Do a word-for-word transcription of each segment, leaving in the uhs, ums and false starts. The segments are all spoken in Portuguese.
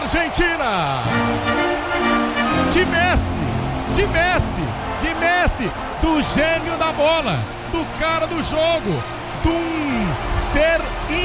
Argentina. De Messi, de Messi, de Messi, do gênio da bola, do cara do jogo, de um ser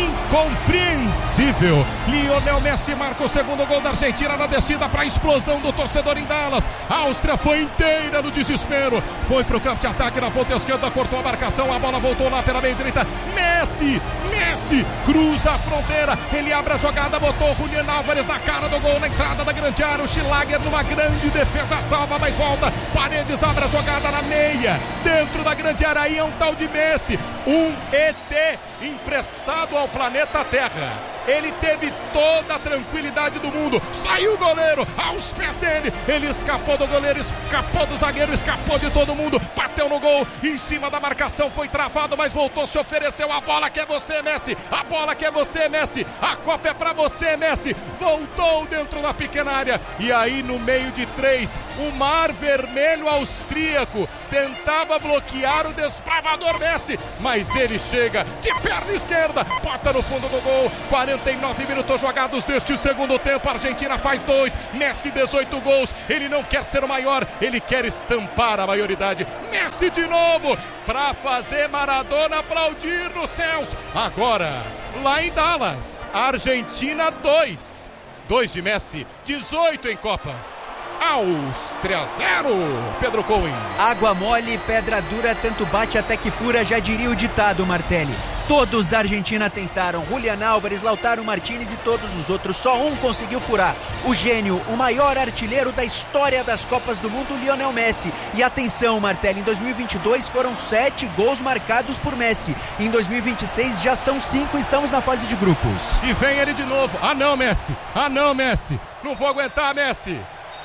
incompreensível. Lionel Messi marca o segundo gol da Argentina na descida para a explosão do torcedor em Dallas. A Áustria foi inteira no desespero, foi para o campo de ataque na ponta esquerda, cortou a marcação, a bola voltou lá pela meia direita. Messi, Messi cruza a fronteira, ele abre a jogada, botou o Julián Álvares na cara do gol, na entrada da grande área. O Schlager numa grande defesa salva, mas volta. Paredes abre a jogada na meia, dentro da grande área. Aí é um tal de Messi, um E T emprestado ao planeta Terra. Ele teve toda a tranquilidade do mundo. Saiu o goleiro aos pés dele. Ele escapou do goleiro, escapou do zagueiro, escapou de todo mundo. Bateu no gol, em cima da marcação, foi travado, mas voltou, se ofereceu. A bola que é você, Messi. A bola que é você, Messi. A Copa é pra você, Messi. Voltou dentro da pequena área. E aí, no meio de três, o Mar Vermelho austríaco tentava bloquear o desbravador Messi, mas ele chega de perna esquerda, bota no fundo do gol. Quarenta e nove minutos jogados deste segundo tempo. A Argentina faz dois, Messi dezoito gols. Ele não quer ser o maior, ele quer estampar a maioridade. Messi de novo, pra fazer Maradona aplaudir nos céus. Agora, lá em Dallas, Argentina dois, dois de Messi, dezoito em Copas. Áustria zero, Pedro Cohen. Água mole, pedra dura, tanto bate até que fura, já diria o ditado, Martelli. Todos da Argentina tentaram, Julián Álvares, Lautaro Martínez e todos os outros, só um conseguiu furar. O gênio, o maior artilheiro da história das Copas do Mundo, Lionel Messi. E atenção, Martelli, em dois mil e vinte e dois foram sete gols marcados por Messi. Em dois mil e vinte e seis já são cinco, estamos na fase de grupos. E vem ele de novo, ah não, Messi, ah não, Messi, não vou aguentar, Messi.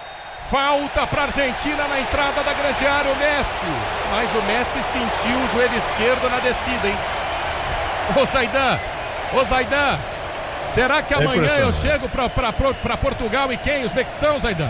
Falta para a Argentina na entrada da grande área, o Messi. Mas o Messi sentiu o joelho esquerdo na descida, hein? Ô Zaidan, ô Zaidan, será que amanhã eu chego para Portugal e quem? Uzbequistão, Zaidan?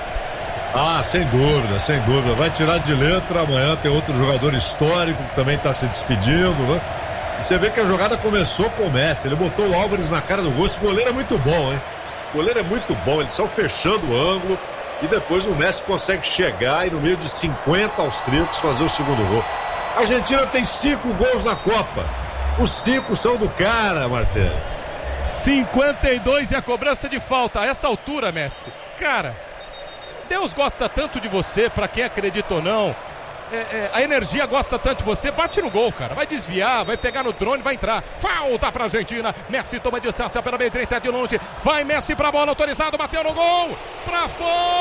Ah, sem dúvida, sem dúvida. Vai tirar de letra, amanhã tem outro jogador histórico que também está se despedindo, né? E você vê que a jogada começou com o Messi, ele botou o Álvares na cara do gol. Esse goleiro é muito bom, hein? O goleiro é muito bom, eles estão fechando o ângulo. E depois o Messi consegue chegar e no meio de cinquenta austríacos fazer o segundo gol. A Argentina tem cinco gols na Copa. Os cinco são do cara, Martelli. cinquenta e dois e a cobrança de falta. A essa altura, Messi. Cara, Deus gosta tanto de você, pra quem acredita ou não. É, é, a energia gosta tanto de você, bate no gol, cara. Vai desviar, vai pegar no drone, vai entrar. Falta pra Argentina. Messi toma distância pela meia direita de longe. Vai Messi pra bola, autorizado, bateu no gol. Pra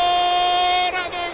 fora do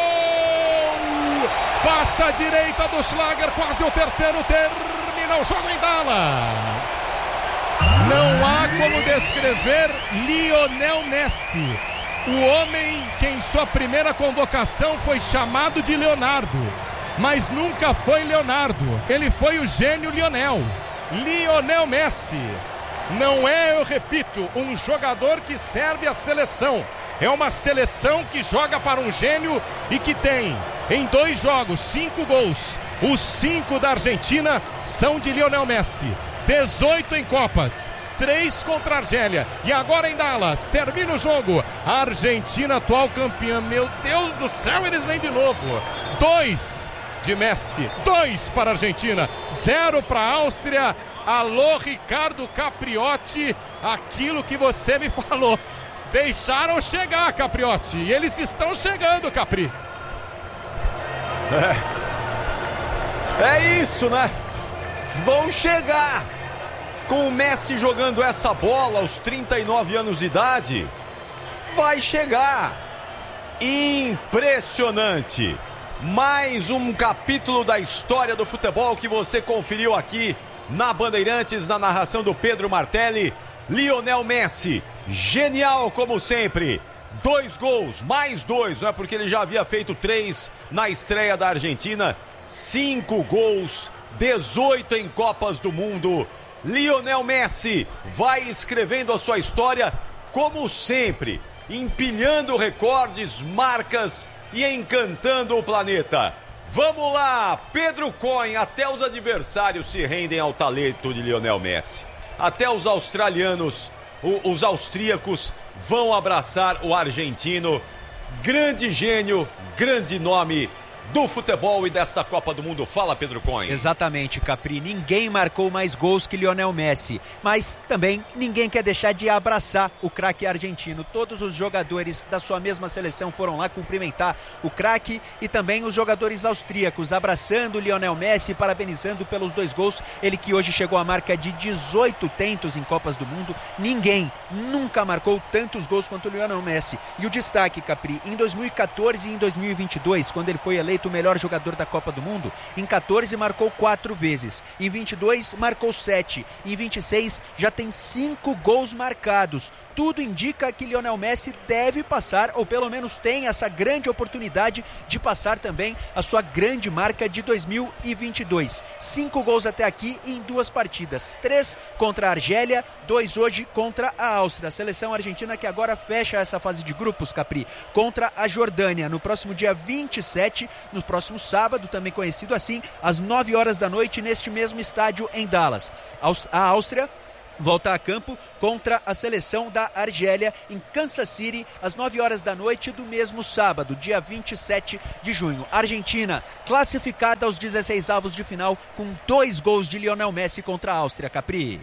gol. Passa a direita do Schlager, quase o terceiro. Termina o jogo em Dallas. Não há como descrever Lionel Messi. O homem que em sua primeira convocação foi chamado de Leonardo, mas nunca foi Leonardo, ele foi o gênio Lionel, Lionel Messi. Não é, eu repito, um jogador que serve à seleção, é uma seleção que joga para um gênio e que tem, em dois jogos, cinco gols. Os cinco da Argentina são de Lionel Messi, dezoito em Copas. três contra a Argélia. E agora em Dallas, termina o jogo. A Argentina, atual campeã. Meu Deus do céu, eles vêm de novo. Dois de Messi. Dois para a Argentina. Zero para a Áustria. Alô, Ricardo Capriotti. Aquilo que você me falou. Deixaram chegar, Capriotti. E eles estão chegando, Capri. É, é isso, né? Vão chegar. Com o Messi jogando essa bola aos trinta e nove anos de idade, vai chegar. Impressionante. Mais um capítulo da história do futebol que você conferiu aqui na Bandeirantes, na narração do Pedro Martelli. Lionel Messi, genial como sempre. Dois gols, mais dois, não é porque ele já havia feito três na estreia da Argentina. Cinco gols, dezoito em Copas do Mundo. Lionel Messi vai escrevendo a sua história como sempre, empilhando recordes, marcas e encantando o planeta. Vamos lá, Pedro Cohen, até os adversários se rendem ao talento de Lionel Messi. Até os australianos o, os austríacos vão abraçar o argentino. Grande gênio, grande nome do futebol e desta Copa do Mundo. Fala, Pedro Cohen. Exatamente, Capri. Ninguém marcou mais gols que Lionel Messi, mas também ninguém quer deixar de abraçar o craque argentino. Todos os jogadores da sua mesma seleção foram lá cumprimentar o craque e também os jogadores austríacos, abraçando o Lionel Messi, parabenizando pelos dois gols. Ele que hoje chegou à marca de dezoito tentos em Copas do Mundo. Ninguém nunca marcou tantos gols quanto o Lionel Messi. E o destaque, Capri, em dois mil e quatorze e em dois mil e vinte e dois, quando ele foi eleito o melhor jogador da Copa do Mundo, em quatorze marcou quatro vezes, em vinte e dois marcou sete, em vinte e seis já tem cinco gols marcados. Tudo indica que Lionel Messi deve passar, ou pelo menos tem essa grande oportunidade de passar também a sua grande marca de dois mil e vinte e dois. Cinco gols até aqui em duas partidas, três contra a Argélia, dois hoje contra a Áustria. A seleção argentina que agora fecha essa fase de grupos, Capri, contra a Jordânia, no próximo dia vinte e sete, no próximo sábado, também conhecido assim, às nove horas da noite, neste mesmo estádio em Dallas. A Áustria volta a campo contra a seleção da Argélia em Kansas City, às nove horas da noite do mesmo sábado, dia vinte e sete de junho. Argentina classificada aos dezesseis avos de final com dois gols de Lionel Messi contra a Áustria, Capri.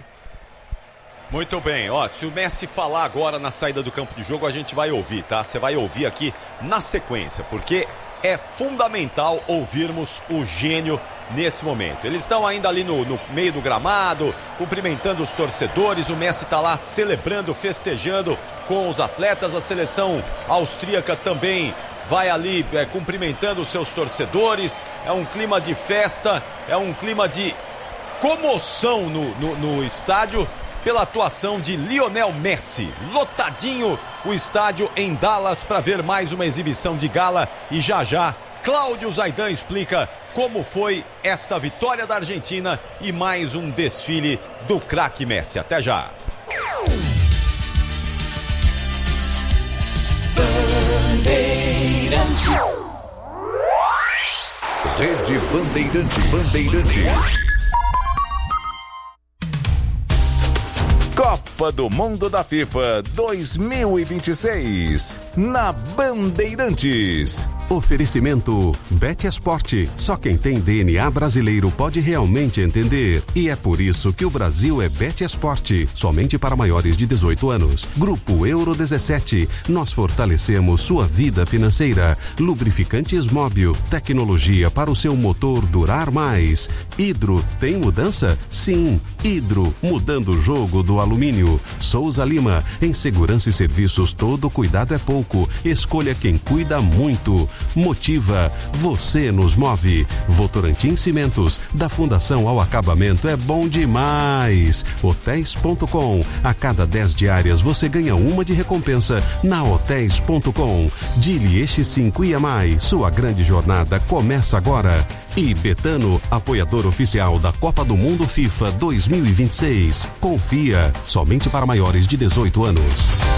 Muito bem, ó, se o Messi falar agora na saída do campo de jogo, a gente vai ouvir, tá? Você vai ouvir aqui na sequência, porque é fundamental ouvirmos o gênio nesse momento. Eles estão ainda ali no, no meio do gramado, cumprimentando os torcedores. O Messi está lá celebrando, festejando com os atletas. A seleção austríaca também vai ali é, cumprimentando os seus torcedores. É um clima de festa, é um clima de comoção no, no, no estádio pela atuação de Lionel Messi. Lotadinho o estádio em Dallas para ver mais uma exibição de gala. E já já, Cláudio Zaidan explica como foi esta vitória da Argentina e mais um desfile do craque Messi. Até já. Bandeirantes. Rede Bandeirante Bandeirantes. Copa do Mundo da FIFA dois mil e vinte e seis, na Bandeirantes. Oferecimento BetEsport. Só quem tem D N A brasileiro pode realmente entender. E é por isso que o Brasil é BetEsport. Somente para maiores de dezoito anos. Grupo Euro dezessete. Nós fortalecemos sua vida financeira. Lubrificantes Móbil. Tecnologia para o seu motor durar mais. Hidro. Tem mudança? Sim. Hidro. Mudando o jogo do alumínio. Souza Lima. Em segurança e serviços, todo cuidado é pouco. Escolha quem cuida muito. Motiva, você nos move. Votorantim Cimentos, da fundação ao acabamento é bom demais. Hotéis ponto com, a cada dez diárias você ganha uma de recompensa na Hotéis ponto com. Dilieste cinco I A M I, sua grande jornada começa agora. E Betano, apoiador oficial da Copa do Mundo FIFA dois mil e vinte e seis. Confia, somente para maiores de dezoito anos.